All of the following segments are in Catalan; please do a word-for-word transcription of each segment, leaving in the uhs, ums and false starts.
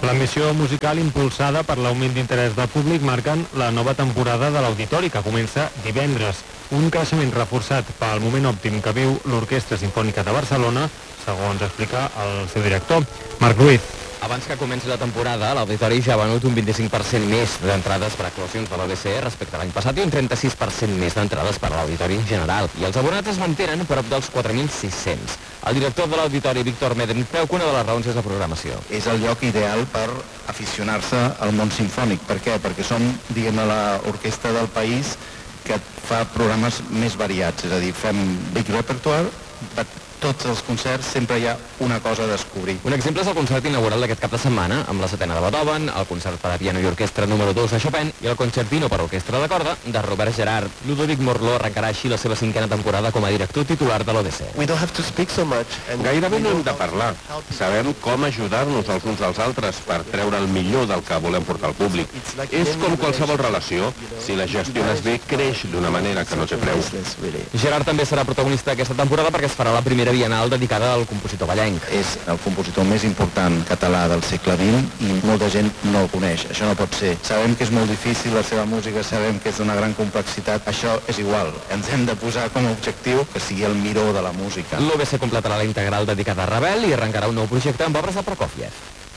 L'ambició musical impulsada per l'augment d'interès del públic marquen la nova temporada de l'Auditori, que comença divendres. Un creixement reforçat pel moment òptim que viu l'Orquestra Simfònica de Barcelona, segons explica el seu director, Marc Ruiz. Abans que comenci la temporada, l'Auditori ja ha venut un vint-i-cinc per cent més d'entrades per actuacions de l'O D C E respecte a l'any passat i un trenta-sis per cent més d'entrades per a l'Auditori en general. I els abonats es mantenen prop dels quatre mil sis-cents. El director de l'Auditori, Víctor Medrin, creu que una de les raons és la programació. És el lloc ideal per aficionar-se al món simfònic. Per què? Perquè som, diguem-ne, l'orquestra del país que fa programes més variats. És a dir, fem big repertoire, tots els concerts sempre hi ha una cosa a descobrir. Un exemple és el concert inaugural d'aquest cap de setmana, amb la setena de Beethoven, el concert per a piano i orquestra número dos de Chopin i el concertino per a orquestra de corda de Robert Gerard. Ludovic Morló arrencarà així la seva cinquena temporada com a director titular de l'O D C E. Gairebé no hem de parlar. Sabem com ajudar-nos els uns als altres per treure el millor del que volem portar al públic. És com qualsevol relació. Si la gestiones bé, creix d'una manera que no té preu. Gerard també serà protagonista aquesta temporada perquè es farà la primera bienal dedicada al compositor ballenc. És el compositor més important català del segle vint i molta gent no el coneix. Això no pot ser. Sabem que és molt difícil la seva música, sabem que és d'una gran complexitat. Això és igual. Ens hem de posar com a objectiu que sigui el miró de la música. L'O D C E completarà la integral dedicada a Ravel i arrencarà un nou projecte amb obres de Prokofiev.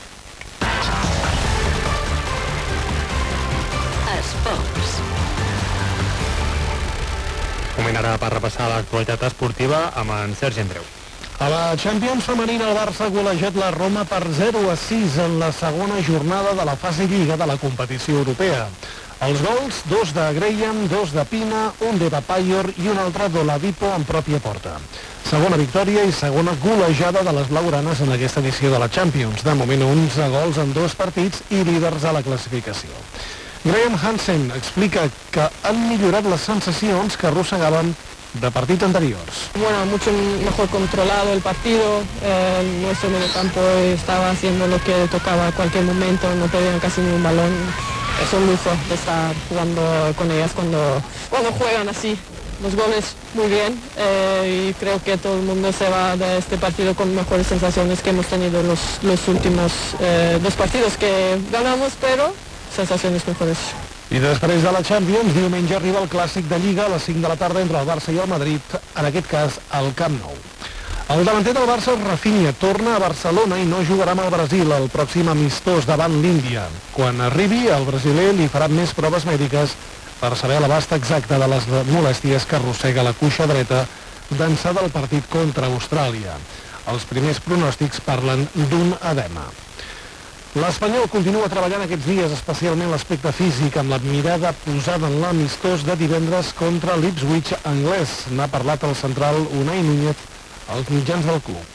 Esports. Moment ara per repassar l'actualitat esportiva amb en Sergi Andreu. A la Champions femenina, el Barça ha golejat la Roma per zero a sis en la segona jornada de la fase Lliga de la competició europea. Els gols, dos de Graham, dos de Pina, un de Papayor i un altre d'Oladipo en pròpia porta. Segona victòria i segona golejada de les blaugranes en aquesta edició de la Champions. De moment, onze gols en dos partits i líders a la classificació. Graham Hansen explica que han millorat les sensacions que arrossegaven de partits anteriors. Bueno, mucho mejor controlado el partido, eh, nuestro mediocampo estaba haciendo lo que tocaba a cualquier momento, no perdían casi ni un balón. Es un lujo de estar jugando con ellas cuando, cuando juegan así. Los goles muy bien eh, y creo que todo el mundo se va de este partido con mejores sensaciones que hemos tenido los, los últimos eh, dos partidos que ganamos, pero sensaciones mejores. I després de la Champions, diumenge arriba el clàssic de Lliga a les cinc de la tarda entre el Barça i el Madrid, en aquest cas al Camp Nou. El davanter del Barça, Rafinha, torna a Barcelona i no jugarà amb el Brasil el pròxim amistós davant l'Índia. Quan arribi, el brasiler li farà més proves mèdiques per saber l'abast exacte de les molèsties que arrossega la cuixa dreta d'ençà del partit contra Austràlia. Els primers pronòstics parlen d'un edema. L'Espanyol continua treballant aquests dies, especialment l'aspecte físic, amb la mirada posada en l'amistós de divendres contra l'Ipswich anglès. N'ha parlat el central Unai Núñez als mitjans del club.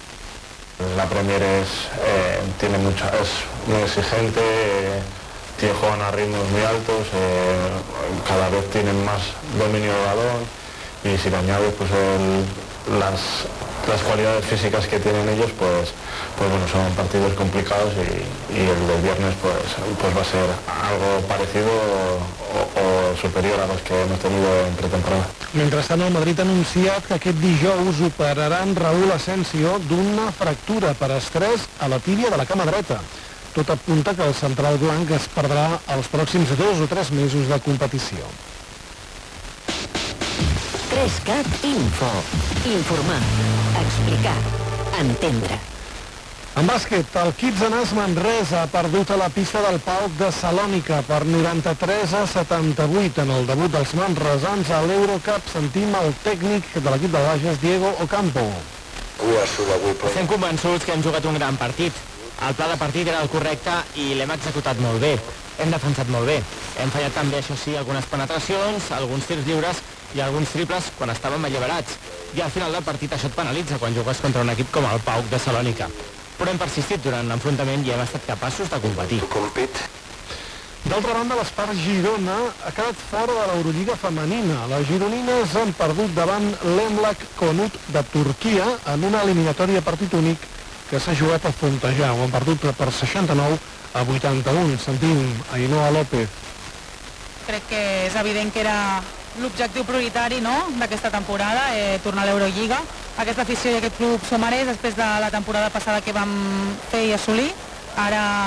La Premier es, eh, tiene mucha, es muy exigente, eh, tiene, juegan a ritmos muy altos, eh, cada vez tienen más dominio del balón y si le añades pues, el, las... las cualidades físicas que tienen ellos, pues, pues bueno, son partidos complicados y, y el del viernes pues, pues va a ser algo parecido o, o superior a los que hemos tenido en pretemporada. Mentrestant, el Madrid ha anunciat que aquest dijous operarà en Raúl Asensio d'una fractura per estrès a la tíbia de la cama dreta. Tot apunta que el central blanc es perdrà els pròxims dos o tres mesos de competició. tres cat Info. Informar, explicar, entendre. En bàsquet, el Kitsanas Manresa ha perdut a la pista del Pauk de Salònica per noranta-tres a setanta-vuit en el debut dels manresans a l'Eurocup. Sentim el tècnic de l'equip de Bages, Diego Ocampo. Estem convençuts que hem jugat un gran partit. El pla de partit era el correcte i l'hem executat molt bé. Hem defensat molt bé. Hem fallat també, això sí, algunes penetracions, alguns tirs lliures i alguns triples quan estàvem alliberats. I al final del partit això et penalitza quan jugues contra un equip com el Pauk de Salònica. Però hem persistit durant l'enfrontament i hem estat capaços de competir. D'altra banda, l'Espar Girona ha quedat fora de l'Eurolliga femenina. Les gironines han perdut davant l'Emlak Konut de Turquia en una eliminatòria partit únic que s'ha jugat a Fontejà. Ho han perdut per seixanta-nou a vuitanta-un. Sentim Ainhoa López. Crec que és evident que era l'objectiu prioritari, no?, d'aquesta temporada, eh, tornar a l'Eurolliga. Aquesta afició i aquest club s'ho mereix després de la temporada passada que vam fer i assolir. Ara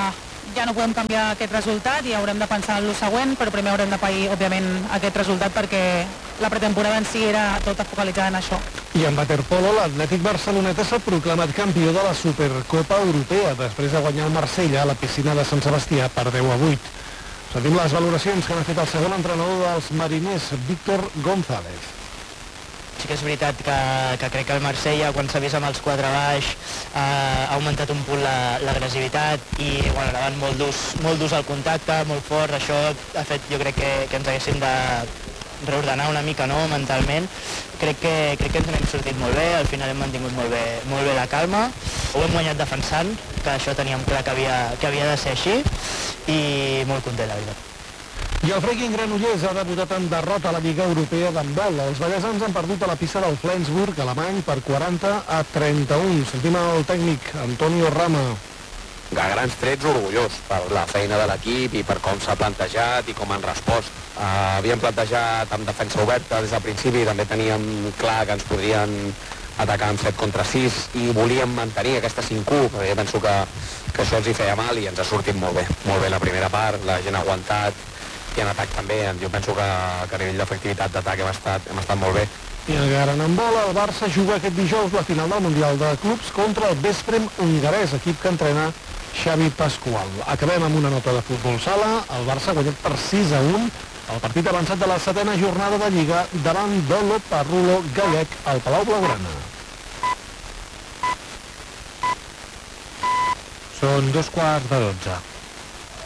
ja no podem canviar aquest resultat i haurem de pensar en el següent, però primer haurem de pair, òbviament, aquest resultat perquè la pretemporada en si era tota focalitzada en això. I en waterpolo, l'Atlètic Barceloneta s'ha proclamat campió de la Supercopa Europea després de guanyar el Marsella a la piscina de Sant Sebastià per deu a vuit. Sentim les valoracions que n'ha fet el segon entrenador dels mariners, Víctor González. Sí que és veritat que, que crec que el Marsella, quan s'ha vist amb els quatre baix, eh, ha augmentat un punt l'agressivitat la, i bueno, anaven molt durs, molt durs al contacte, molt fort. Això ha fet, jo crec que, que ens haguéssim de reordenar una mica, no?, mentalment. Crec que, crec que ens n'hem sortit molt bé, al final hem mantingut molt bé, molt bé la calma. Ho hem guanyat defensant, que això teníem clar que havia, que havia de ser així, i molt content, la veritat. I el Freiking Granollers ha debutat en derrota a la Lliga Europea d'handbol. Els ballesans han perdut a la pista del Flensburg, alemany, per quaranta a trenta-un. Sentim el tècnic Antonio Rama. A grans trets, orgullós per la feina de l'equip i per com s'ha plantejat i com han respost. Uh, havíem plantejat amb defensa oberta des del principi, també teníem clar que ens podrien atacar en set contra sis i volíem mantenir aquesta cinc u, perquè jo penso que, que això els hi feia mal i ens ha sortit molt bé. Molt bé la primera part, la gent ha aguantat, i en atac també, jo penso que, que a nivell d'efectivitat d'atac hem, estat, hem estat molt bé. I encara en handbol, el Barça juga aquest dijous la final del Mundial de Clubs contra el Vesprem hongarès, equip que entrena Xavi Pascual. Acabem amb una nota de futbol sala. El Barça ha guanyat per sis a un el partit avançat de la setena jornada de Lliga davant del Parrulo gallec al Palau Blaugrana. Són dos quarts de dotze.